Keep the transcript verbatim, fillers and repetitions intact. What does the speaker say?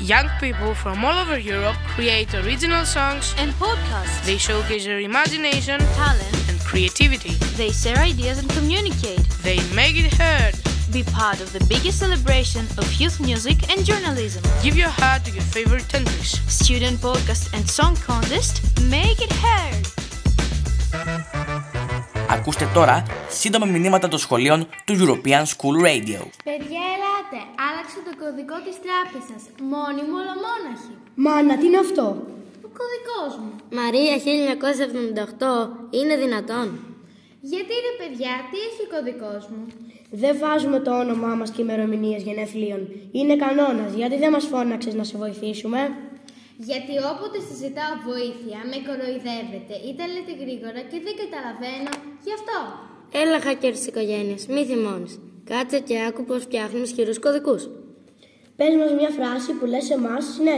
Young people from all over Europe create original songs and podcasts. They showcase their imagination, talent, and creativity. They share ideas and communicate. They make it heard. Be part of the biggest celebration of youth music and journalism. Give your heart to your favorite countries. Student podcast and song contest. Make it heard. Ακούστε τώρα σύντομα μηνύματα των σχολείων του European School Radio. Παιδιά, ελάτε, άλλαξε το κωδικό της τράπεζας. Μόνιμο ολομόναχη. Μάνα, τι είναι αυτό? Ο κωδικός μου. Μαρία χίλια εννιακόσια εβδομήντα οκτώ, είναι δυνατόν? Γιατί ρε παιδιά, τι έχει ο κωδικός μου? Δεν βάζουμε το όνομά μας και ημερομηνίες γενεθλίων. Είναι κανόνας, γιατί δεν μας φώναξες να σε βοηθήσουμε? Γιατί όποτε συζητάω βοήθεια, με κοροϊδεύετε ή τα λέτε γρήγορα και δεν καταλαβαίνω, γι' αυτό. Έλα, hacker της οικογένειας, μη θυμώνεις. Κάτσε και άκου πως φτιάχνουμε ισχυρούς κωδικούς. Πες μας μια φράση που λες εμάς συνέχεια.